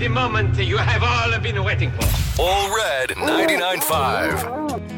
the moment you have all been waiting for. All Red 99.5.